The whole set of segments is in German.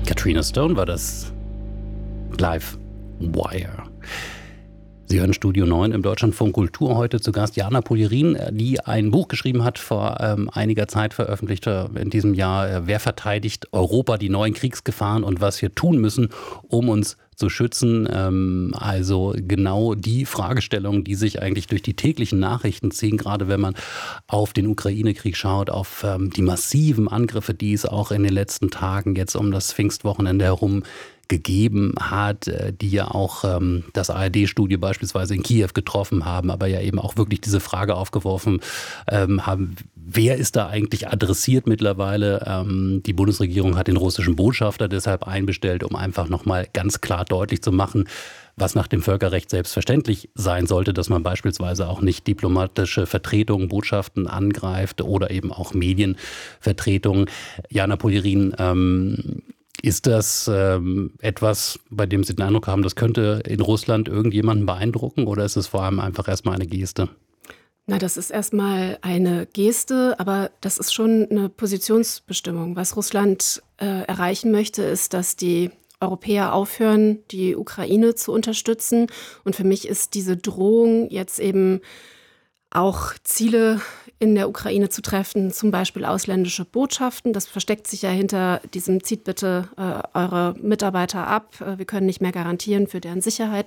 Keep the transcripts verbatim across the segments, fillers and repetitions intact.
Katrina Stone war das. Live Wire. Sie hören Studio neun im Deutschlandfunk Kultur. Heute zu Gast Jana Polirin, die ein Buch geschrieben hat, vor ähm, einiger Zeit veröffentlicht in diesem Jahr. Äh, Wer verteidigt Europa, die neuen Kriegsgefahren und was wir tun müssen, um uns zu schützen. Ähm, also genau die Fragestellungen, die sich eigentlich durch die täglichen Nachrichten ziehen, gerade wenn man auf den Ukraine-Krieg schaut, auf ähm, die massiven Angriffe, die es auch in den letzten Tagen jetzt um das Pfingstwochenende herum gegeben hat, die ja auch ähm, das A R D-Studio beispielsweise in Kiew getroffen haben, aber ja eben auch wirklich diese Frage aufgeworfen ähm, haben, wer ist da eigentlich adressiert mittlerweile? Ähm, die Bundesregierung hat den russischen Botschafter deshalb einbestellt, um einfach nochmal ganz klar deutlich zu machen, was nach dem Völkerrecht selbstverständlich sein sollte, dass man beispielsweise auch nicht diplomatische Vertretungen, Botschaften angreift oder eben auch Medienvertretungen. Jana Polirin, ähm, ist das ähm, etwas, bei dem Sie den Eindruck haben, das könnte in Russland irgendjemanden beeindrucken, oder ist es vor allem einfach erstmal eine Geste? Na, das ist erstmal eine Geste, aber das ist schon eine Positionsbestimmung. Was Russland äh, erreichen möchte, ist, dass die Europäer aufhören, die Ukraine zu unterstützen. Und für mich ist diese Drohung jetzt eben auch Ziele in der Ukraine zu treffen, zum Beispiel ausländische Botschaften. Das versteckt sich ja hinter diesem zieht bitte äh, eure Mitarbeiter ab. Wir können nicht mehr garantieren für deren Sicherheit.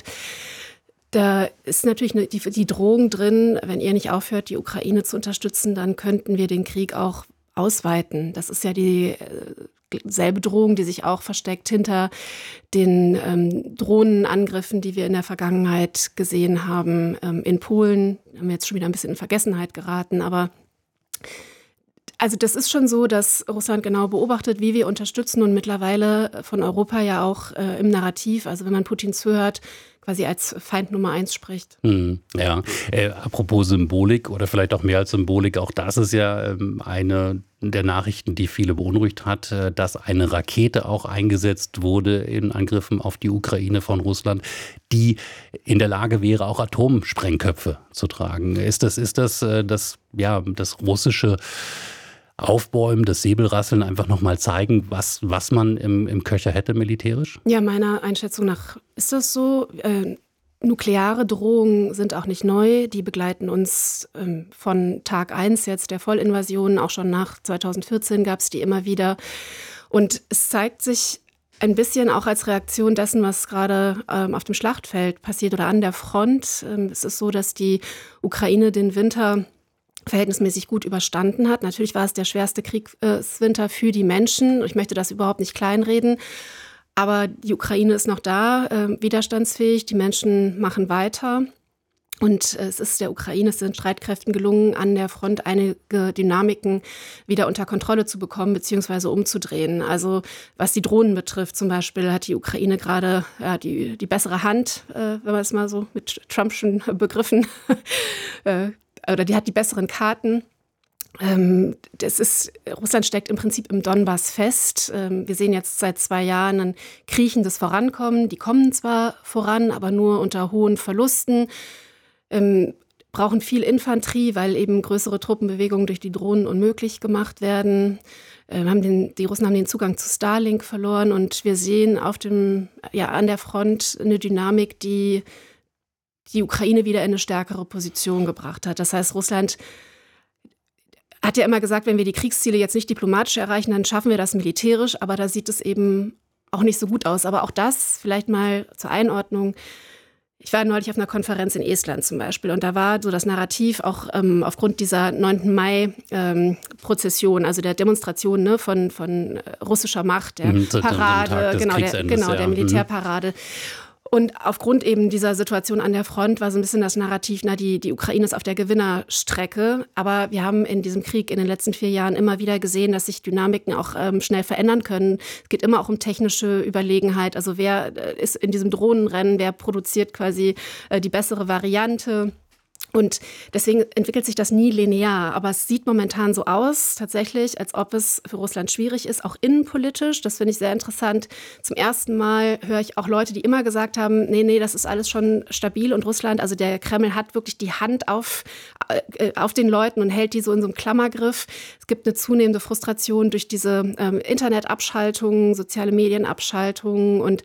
Da ist natürlich eine, die, die Drohung drin, wenn ihr nicht aufhört, die Ukraine zu unterstützen, dann könnten wir den Krieg auch ausweiten. Das ist ja die äh, selbe Drohung, die sich auch versteckt hinter den ähm, Drohnenangriffen, die wir in der Vergangenheit gesehen haben. Ähm, in Polen haben wir jetzt schon wieder ein bisschen in Vergessenheit geraten, aber also das ist schon so, dass Russland genau beobachtet, wie wir unterstützen und mittlerweile von Europa ja auch äh, im Narrativ, also wenn man Putin zuhört, quasi als Feind Nummer eins spricht. Hm, ja, äh, apropos Symbolik oder vielleicht auch mehr als Symbolik, auch das ist ja ähm, eine der Nachrichten, die viele beunruhigt hat, äh, dass eine Rakete auch eingesetzt wurde in Angriffen auf die Ukraine von Russland, die in der Lage wäre, auch Atomsprengköpfe zu tragen. Ist das, ist das, äh, das, ja, das russische Aufbäumen, das Säbelrasseln einfach nochmal zeigen, was, was man im, im Köcher hätte militärisch? Ja, meiner Einschätzung nach ist das so. Äh, nukleare Drohungen sind auch nicht neu. Die begleiten uns ähm, von Tag eins jetzt der Vollinvasion. Auch schon nach zweitausendvierzehn gab es die immer wieder. Und es zeigt sich ein bisschen auch als Reaktion dessen, was gerade ähm, auf dem Schlachtfeld passiert oder an der Front. Ähm, es ist so, dass die Ukraine den Winter verhältnismäßig gut überstanden hat. Natürlich war es der schwerste Kriegswinter für die Menschen. Ich möchte das überhaupt nicht kleinreden. Aber die Ukraine ist noch da, äh, widerstandsfähig. Die Menschen machen weiter. Und es ist der Ukraine, es sind Streitkräften gelungen, an der Front einige Dynamiken wieder unter Kontrolle zu bekommen bzw. umzudrehen. Also was die Drohnen betrifft zum Beispiel, hat die Ukraine gerade ja, die, die bessere Hand, äh, wenn man es mal so mit Trumpschen Begriffen äh, oder die hat die besseren Karten. Ähm, das ist, Russland steckt im Prinzip im Donbass fest. Ähm, wir sehen jetzt seit zwei Jahren ein kriechendes Vorankommen. Die kommen zwar voran, aber nur unter hohen Verlusten. Ähm, brauchen viel Infanterie, weil eben größere Truppenbewegungen durch die Drohnen unmöglich gemacht werden. Ähm, haben den, die Russen haben den Zugang zu Starlink verloren und wir sehen auf dem, ja, an der Front eine Dynamik, die die Ukraine wieder in eine stärkere Position gebracht hat. Das heißt, Russland hat ja immer gesagt, wenn wir die Kriegsziele jetzt nicht diplomatisch erreichen, dann schaffen wir das militärisch. Aber da sieht es eben auch nicht so gut aus. Aber auch das vielleicht mal zur Einordnung. Ich war neulich auf einer Konferenz in Estland zum Beispiel und da war so das Narrativ auch ähm, aufgrund dieser neunten Mai-Prozession, ähm, also der Demonstration ne, von, von russischer Macht, der mhm, Parade, genau, der, genau, der Militärparade. Und aufgrund eben dieser Situation an der Front war so ein bisschen das Narrativ, na, die, die Ukraine ist auf der Gewinnerstrecke. Aber wir haben in diesem Krieg in den letzten vier Jahren immer wieder gesehen, dass sich Dynamiken auch ähm, schnell verändern können. Es geht immer auch um technische Überlegenheit. Also wer äh, ist in diesem Drohnenrennen, wer produziert quasi äh, die bessere Variante. Und deswegen entwickelt sich das nie linear. Aber es sieht momentan so aus, tatsächlich, als ob es für Russland schwierig ist, auch innenpolitisch. Das finde ich sehr interessant. Zum ersten Mal höre ich auch Leute, die immer gesagt haben, nee, nee, das ist alles schon stabil. Und Russland, also der Kreml hat wirklich die Hand auf, äh, auf den Leuten und hält die so in so einem Klammergriff. Es gibt eine zunehmende Frustration durch diese ähm, Internetabschaltungen, soziale Medienabschaltungen und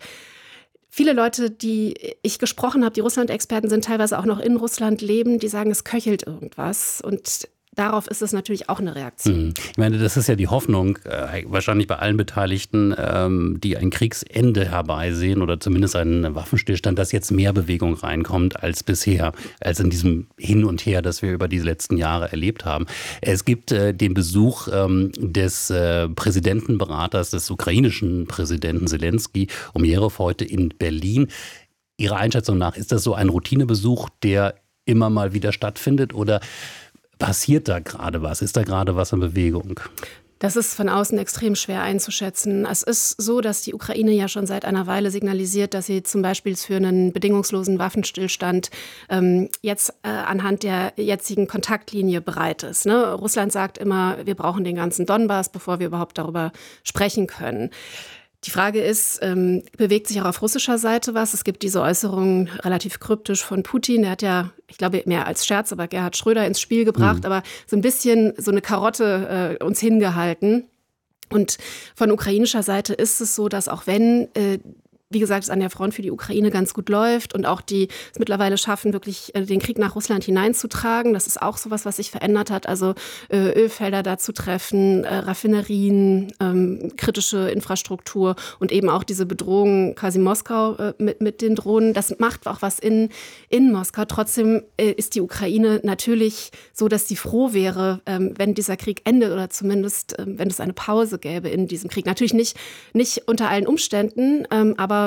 viele Leute, die ich gesprochen habe, die Russland-Experten sind teilweise auch noch in Russland leben, die sagen, es köchelt irgendwas. Und darauf ist es natürlich auch eine Reaktion. Ich meine, das ist ja die Hoffnung, äh, wahrscheinlich bei allen Beteiligten, ähm, die ein Kriegsende herbeisehen oder zumindest einen Waffenstillstand, dass jetzt mehr Bewegung reinkommt als bisher, als in diesem Hin und Her, das wir über die letzten Jahre erlebt haben. Es gibt äh, den Besuch ähm, des äh, Präsidentenberaters, des ukrainischen Präsidenten Zelensky, Umjerow heute in Berlin. Ihrer Einschätzung nach, ist das so ein Routinebesuch, der immer mal wieder stattfindet oder passiert da gerade was? Ist da gerade was in Bewegung? Das ist von außen extrem schwer einzuschätzen. Es ist so, dass die Ukraine ja schon seit einer Weile signalisiert, dass sie zum Beispiel für einen bedingungslosen Waffenstillstand ähm, jetzt äh, anhand der jetzigen Kontaktlinie bereit ist. Ne? Russland sagt immer, wir brauchen den ganzen Donbass, bevor wir überhaupt darüber sprechen können. Die Frage ist, ähm, bewegt sich auch auf russischer Seite was? Es gibt diese Äußerung relativ kryptisch von Putin. Der hat ja, ich glaube, mehr als Scherz, aber Gerhard Schröder ins Spiel gebracht, mhm. aber so ein bisschen so eine Karotte äh, uns hingehalten. Und von ukrainischer Seite ist es so, dass auch wenn äh, wie gesagt, es an der Front für die Ukraine ganz gut läuft und auch die es mittlerweile schaffen, wirklich den Krieg nach Russland hineinzutragen. Das ist auch sowas, was sich verändert hat. Also äh, Ölfelder da zu treffen, äh, Raffinerien, ähm, kritische Infrastruktur und eben auch diese Bedrohung quasi Moskau äh, mit, mit den Drohnen. Das macht auch was in, in Moskau. Trotzdem äh, ist die Ukraine natürlich so, dass sie froh wäre, ähm, wenn dieser Krieg endet oder zumindest, ähm, wenn es eine Pause gäbe in diesem Krieg. Natürlich nicht, nicht unter allen Umständen, ähm, aber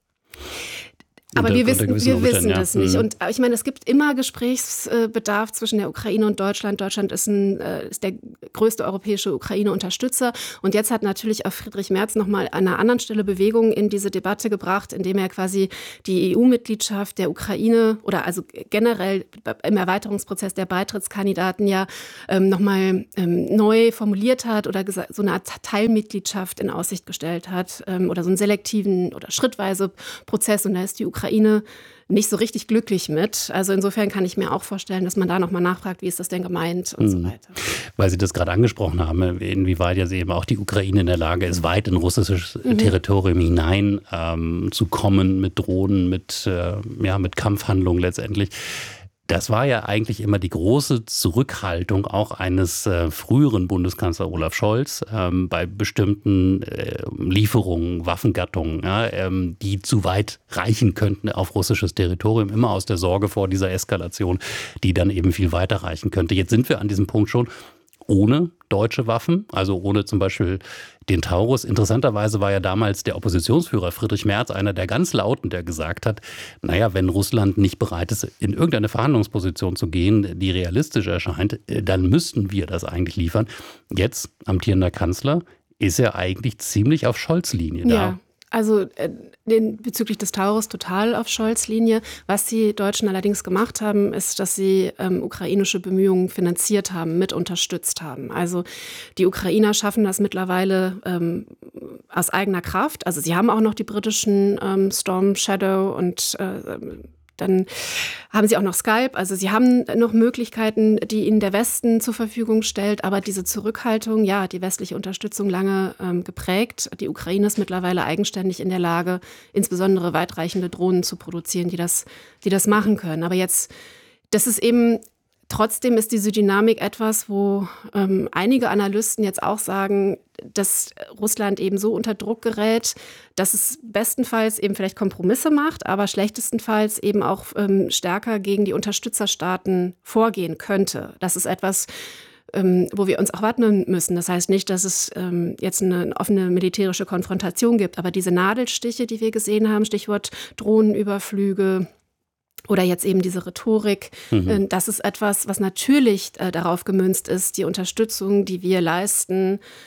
Aber wir wissen, wir wissen ja. das nicht. Und ich meine, es gibt immer Gesprächsbedarf zwischen der Ukraine und Deutschland. Deutschland ist, ein, ist der größte europäische Ukraine-Unterstützer. Und jetzt hat natürlich auch Friedrich Merz noch mal an einer anderen Stelle Bewegung in diese Debatte gebracht, indem er quasi die E U-Mitgliedschaft der Ukraine oder also generell im Erweiterungsprozess der Beitrittskandidaten ja ähm, noch mal ähm, neu formuliert hat oder gesagt, so eine Art Teilmitgliedschaft in Aussicht gestellt hat ähm, oder so einen selektiven oder schrittweise Prozess. Und da ist die Ukraine Ukraine nicht so richtig glücklich mit. Also insofern kann ich mir auch vorstellen, dass man da nochmal nachfragt, wie ist das denn gemeint und mhm. so weiter. Weil Sie das gerade angesprochen haben, inwieweit ja eben auch die Ukraine in der Lage ist, weit in russisches mhm. Territorium hinein ähm, zu kommen mit Drohnen, mit, äh, ja, mit Kampfhandlungen letztendlich. Das war ja eigentlich immer die große Zurückhaltung auch eines äh, früheren Bundeskanzler Olaf Scholz ähm, bei bestimmten äh, Lieferungen, Waffengattungen, ja, ähm, die zu weit reichen könnten auf russisches Territorium, immer aus der Sorge vor dieser Eskalation, die dann eben viel weiter reichen könnte. Jetzt sind wir an diesem Punkt schon ohne deutsche Waffen, also ohne zum Beispiel den Taurus. Interessanterweise war ja damals der Oppositionsführer Friedrich Merz einer der ganz Lauten, der gesagt hat, naja, wenn Russland nicht bereit ist, in irgendeine Verhandlungsposition zu gehen, die realistisch erscheint, dann müssten wir das eigentlich liefern. Jetzt, amtierender Kanzler, ist er eigentlich ziemlich auf Scholz-Linie da. Ja. Also äh, den, bezüglich des Taurus total auf Scholz' Linie. Was die Deutschen allerdings gemacht haben, ist, dass sie ähm, ukrainische Bemühungen finanziert haben, mit unterstützt haben. Also die Ukrainer schaffen das mittlerweile ähm, aus eigener Kraft. Also sie haben auch noch die britischen ähm, Storm Shadow und äh, dann haben sie auch noch Skype, also sie haben noch Möglichkeiten, die ihnen der Westen zur Verfügung stellt, aber diese Zurückhaltung, ja, die westliche Unterstützung lange ähm, geprägt. Die Ukraine ist mittlerweile eigenständig in der Lage, insbesondere weitreichende Drohnen zu produzieren, die das, die das machen können. Aber jetzt, das ist eben, trotzdem ist diese Dynamik etwas, wo ähm, einige Analysten jetzt auch sagen, dass Russland eben so unter Druck gerät, dass es bestenfalls eben vielleicht Kompromisse macht, aber schlechtestenfalls eben auch ähm, stärker gegen die Unterstützerstaaten vorgehen könnte. Das ist etwas, ähm, wo wir uns auch wappnen müssen. Das heißt nicht, dass es ähm, jetzt eine offene militärische Konfrontation gibt, aber diese Nadelstiche, die wir gesehen haben, Stichwort Drohnenüberflüge, oder jetzt eben diese Rhetorik, mhm. das ist etwas, was natürlich äh, darauf gemünzt ist, die Unterstützung, die wir leisten,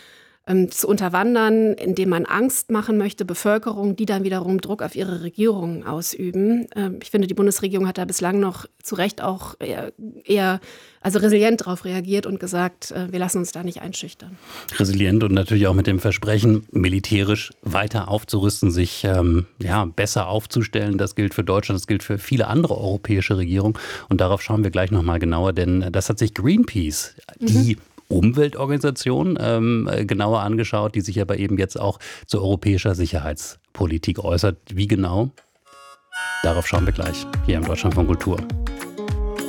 ähm, zu unterwandern, indem man Angst machen möchte, Bevölkerung, die dann wiederum Druck auf ihre Regierungen ausüben. Ähm, ich finde, die Bundesregierung hat da bislang noch zu Recht auch eher, eher also resilient darauf reagiert und gesagt, äh, wir lassen uns da nicht einschüchtern. Resilient und natürlich auch mit dem Versprechen, militärisch weiter aufzurüsten, sich ähm, ja, besser aufzustellen. Das gilt für Deutschland, das gilt für viele andere europäische Regierungen. Und darauf schauen wir gleich nochmal genauer, denn das hat sich Greenpeace, mhm. die Umweltorganisation, ähm, genauer angeschaut, die sich aber eben jetzt auch zu europäischer Sicherheitspolitik äußert. Wie genau? Darauf schauen wir gleich hier im Deutschlandfunk Kultur.